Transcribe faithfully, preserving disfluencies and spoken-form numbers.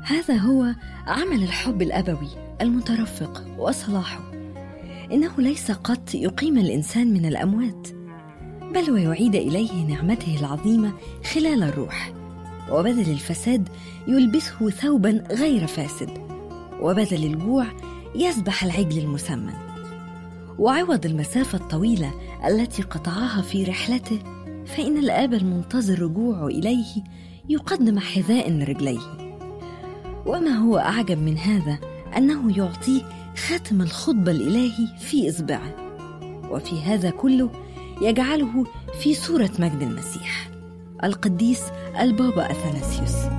هذا هو عمل الحب الأبوي المترفق وصلاحه. إنه ليس قط يقيم الإنسان من الأموات، بل ويعيد إليه نعمته العظيمة خلال الروح، وبدل الفساد يلبسه ثوبا غير فاسد، وبدل الجوع يذبح العجل المسمن، وعوض المسافة الطويلة التي قطعها في رحلته، فإن الآب المنتظر رجوعه إليه يقدم حذاء لرجليه. وما هو أعجب من هذا أنه يعطيه خاتم الخطبة الإلهي في إصبعه، وفي هذا كله يجعله في صورة مجد المسيح. القديس البابا أثناسيوس.